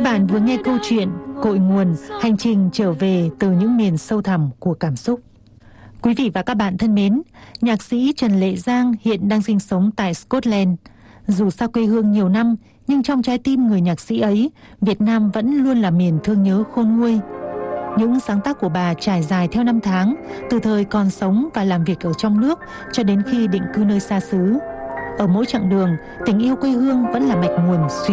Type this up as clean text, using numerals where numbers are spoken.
bạn vừa nghe câu chuyện Cội nguồn, hành trình trở về từ những miền sâu thẳm của cảm xúc. Quý vị và các bạn thân mến, nhạc sĩ Trần Lệ Giang hiện đang sinh sống tại Scotland. Dù xa quê hương nhiều năm, nhưng trong trái tim người nhạc sĩ ấy, Việt Nam vẫn luôn là miền thương nhớ khôn nguôi. Những sáng tác của bà trải dài theo năm tháng, từ thời còn sống và làm việc ở trong nước cho đến khi định cư nơi xa xứ. Ở mỗi chặng đường, tình yêu quê hương vẫn là mạch nguồn